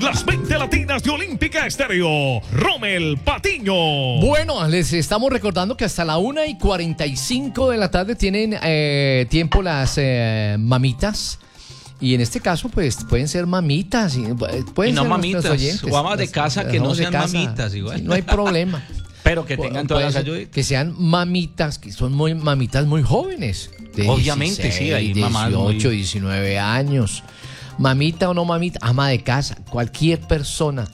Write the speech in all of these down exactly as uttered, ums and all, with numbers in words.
las veinte latinas de Olímpica Estéreo. Rommel Patiño. Bueno, les estamos recordando que hasta la una y cuarenta y cinco de la tarde tienen eh, tiempo las eh, mamitas. Y en este caso, pues, pueden ser mamitas. Y, pueden y no ser mamitas, oyentes, o amas de casa que no sean casa. mamitas igual. Sí, no hay problema. Pero que tengan todas las ayudas. Que sean mamitas, que son muy mamitas muy jóvenes. De Obviamente, dieciséis, sí, hay mamás dieciocho, muy... diecinueve años. Mamita o no mamita, ama de casa, cualquier persona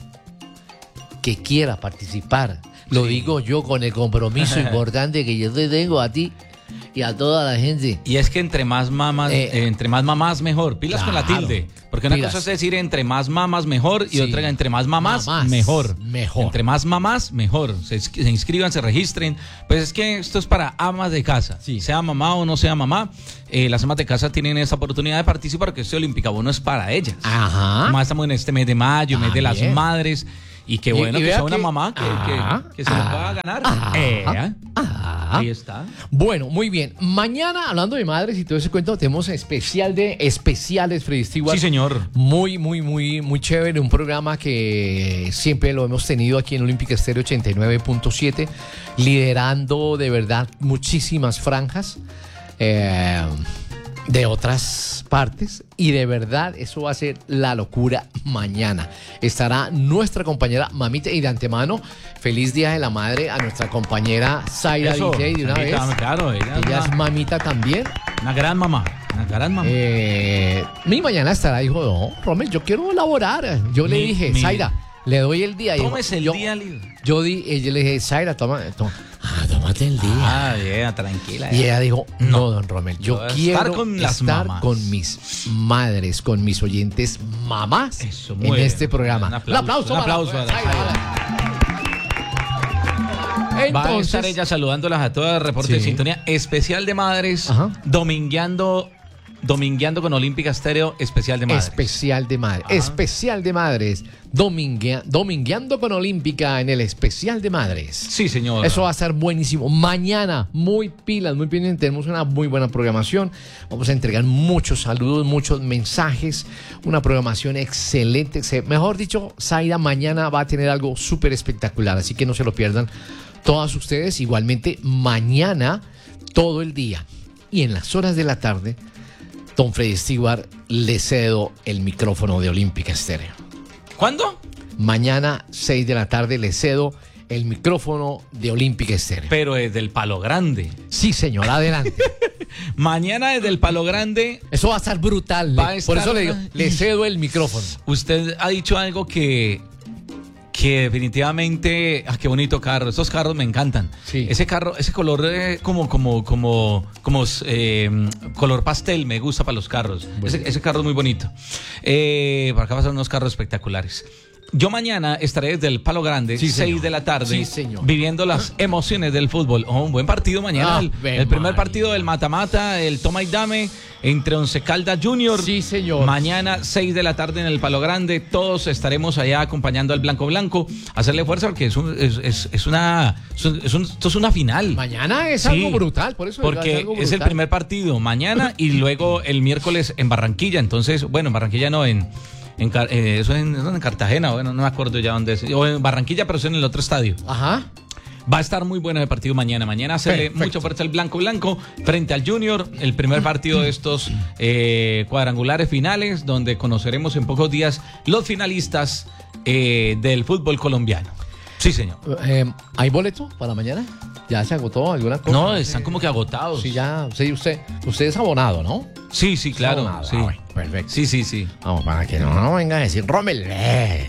que quiera participar. Lo sí. digo yo con el compromiso importante que yo te tengo a ti y a toda la gente. Y es que entre más mamás, eh, eh, entre más mamás mejor. Pilas claro, con la tilde. Porque una pilas. cosa es decir entre más mamás mejor y sí. otra entre más mamás, mamás mejor. Mejor. Entre más mamás mejor. Se, se inscriban, se registren. Pues es que esto es para amas de casa. Sí. Sea mamá o no sea mamá. Eh, las amas de casa tienen esa oportunidad de participar porque este Olímpica Bono es para ellas. Ajá. Además estamos en este mes de mayo, ah, mes de las bien. madres. Y qué bueno y, y que sea una que, mamá que, ah, que, que se ah, lo pueda ganar. Ah, eh, ah, ahí está. Bueno, muy bien. Mañana, hablando de madres y todo ese cuento, tenemos especial de especiales, Freddy Stewart. Sí, señor. Muy, muy, muy, muy chévere. Un programa que siempre lo hemos tenido aquí en Olímpica Estéreo ochenta y nueve punto siete, liderando de verdad muchísimas franjas. Eh... de otras partes y de verdad eso va a ser la locura mañana. Estará nuestra compañera Mamita y de antemano feliz Día de la Madre a nuestra compañera Zaira D J de una vez. Claro, ella, ella es una, mamita también. Una gran mamá, una gran mamá. Eh, mi mañana estará, dijo, no, Rommel, yo quiero laborar. Yo mi, le dije, mi, Zaira, le doy el día. Tómese el yo, día libre. Yo, di, yo le dije, Zaira, toma, toma. Ah, tómate el día. Ah, yeah, tranquila. Y ella dijo, no, no don Rommel, yo quiero estar con las estar mamás. con mis madres, con mis oyentes mamás Eso, en bien. este programa. Un aplauso. Un aplauso. Un aplauso para, a la Entonces, va a estar ella saludándolas a todas, reporte sí. de sintonía especial de madres, Ajá. domingueando Domingueando con Olímpica Estéreo, especial de madres. Especial de madres. Ajá. Especial de madres. Domingue, domingueando con Olímpica en el especial de madres. Sí, señor. Eso va a ser buenísimo. Mañana, muy pilas, muy pendientes. Tenemos una muy buena programación. Vamos a entregar muchos saludos, muchos mensajes. Una programación excelente. Mejor dicho, Zaira mañana va a tener algo súper espectacular. Así que no se lo pierdan todas ustedes. Igualmente, mañana, todo el día y en las horas de la tarde, don Freddy Stewart, le cedo el micrófono de Olímpica Estéreo. ¿Cuándo? Mañana, seis de la tarde, le cedo el micrófono de Olímpica Estéreo. Pero desde el Palo Grande. Sí, señor, adelante. Mañana desde el Palo Grande. Eso va a estar brutal. Va a estar... Por eso le digo, le cedo el micrófono. Usted ha dicho algo que... que definitivamente, ah, qué bonito carro, estos carros me encantan. Sí. Ese carro, ese color eh, como, como, como, como eh, color pastel me gusta para los carros. Bueno. Ese, ese carro es muy bonito. Eh, para acá pasan unos carros espectaculares. Yo mañana estaré desde el Palo Grande, sí, seis de la tarde, sí, viviendo las emociones del fútbol. Oh, un buen partido mañana. Ah, el, el primer partido del mata-mata, el toma y dame entre Once Caldas Junior. Sí, señor. Mañana, seis de la tarde en el Palo Grande. Todos estaremos allá acompañando al Blanco Blanco. Hacerle fuerza porque es, un, es, es, es una es un, es un, esto es una final. Mañana es sí, algo brutal, por eso porque es, algo brutal. Es el primer partido mañana y luego el miércoles en Barranquilla. Entonces, bueno, en Barranquilla no, en... En, eh, eso es en, en Cartagena, bueno, no me acuerdo ya dónde es. O en Barranquilla, pero eso en el otro estadio. Ajá. Va a estar muy bueno el partido mañana. Mañana hacerle mucho fuerza al Blanco Blanco frente al Junior. El primer partido de estos eh, cuadrangulares finales, donde conoceremos en pocos días los finalistas eh, del fútbol colombiano. Sí, señor. Eh, ¿Hay boleto para mañana? ¿Ya se agotó alguna cosa? No, están como que agotados. Sí, ya. Sí, usted, usted es abonado, ¿no? Sí, sí, claro. Abonado, sí. Ah, bueno, perfecto. Sí, sí, sí. Vamos, para que no, no venga a decir, Rommel. Eh.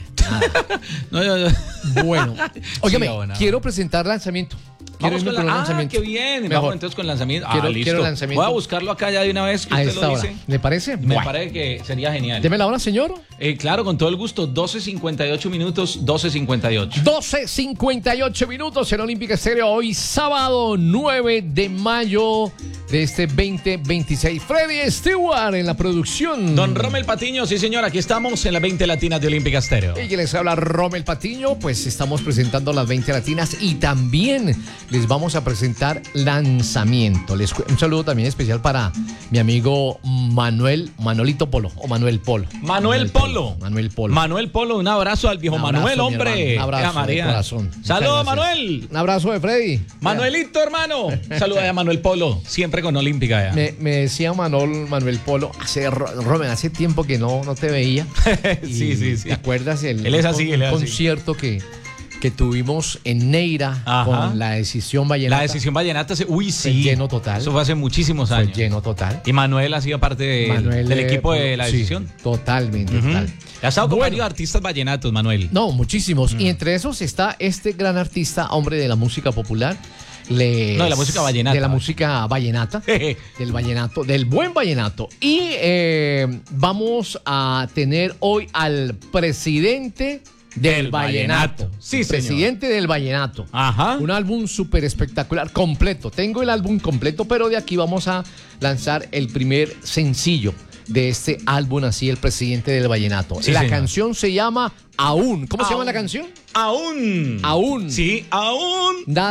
no, yo, yo. Bueno, óigame, sí, quiero presentar lanzamiento. Quiero Vamos con la, lanzamiento. Ah, qué bien. Mejor. Vamos entonces con lanzamiento. Quiero, ah, listo. Quiero lanzamiento. Voy a buscarlo acá ya de una vez. Que a usted esta lo hora. dice. ¿Le parece? Me bueno. parece que sería genial. Deme la hora, señor. Eh, claro, con todo el gusto. doce cincuenta y ocho minutos. doce cincuenta y ocho. doce cincuenta y ocho minutos en Olímpica Estéreo. Hoy sábado nueve de mayo de este veinte veintiséis. Freddy Stewart en la producción. Don Rommel Patiño, sí señor. Aquí estamos en las veinte latinas de Olímpica Estéreo. Y que les habla Rommel Patiño. Pues estamos presentando las veinte latinas y también les vamos a presentar lanzamiento. Les, un saludo también especial para mi amigo Manuel, Manolito Polo, o Manuel Polo. Manuel, Manuel Polo. Polo. Manuel Polo. Manuel Polo, un abrazo al viejo abrazo, Manuel, hombre. Un abrazo María. de corazón. Saludos, Manuel. Un abrazo de Freddy. Manuelito, hermano. Saluda a Manuel Polo, siempre con Olímpica. Ya. Me, me decía Manuel, Manuel Polo, hace, Romen, hace tiempo que no, no te veía. sí, sí, sí. ¿Te acuerdas? El, él es así, el, él es concierto así. que... que tuvimos en Neira. Ajá. Con la decisión vallenata. La decisión vallenata, se, uy, sí. Fue lleno total. Eso fue hace muchísimos años. Fue lleno total. Y Manuel ha sido parte de, Manuel, del equipo de la decisión. Sí, totalmente, uh-huh. total. Ha estado con bueno, varios artistas vallenatos, Manuel. No, muchísimos. Uh-huh. Y entre esos está este gran artista, hombre de la música popular. Les, no, de la música vallenata. De la música vallenata. del vallenato, del buen vallenato. Y eh, vamos a tener hoy al presidente del, del vallenato. vallenato. Sí, presidente señor. del vallenato. Ajá. Un álbum súper espectacular, completo. Tengo el álbum completo, pero de aquí vamos a lanzar el primer sencillo de este álbum, así, el presidente del vallenato. Sí, la señor. canción se llama Aún. ¿Cómo aún. se llama la canción? Aún. Aún. Sí, aún. Da